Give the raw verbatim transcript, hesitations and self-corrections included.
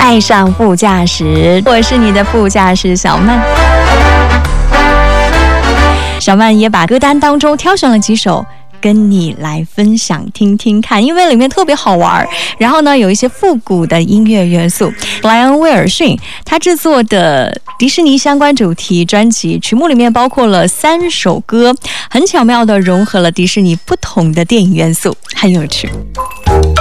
爱上副驾驶，我是你的副驾驶小曼。小曼也把歌单当中挑选了几首跟你来分享听听看，因为里面特别好玩，然后呢有一些复古的音乐元素。莱恩·威尔逊他制作的迪士尼相关主题专辑曲目里面包括了三首歌，很巧妙地融合了迪士尼不同的电影元素，很有趣。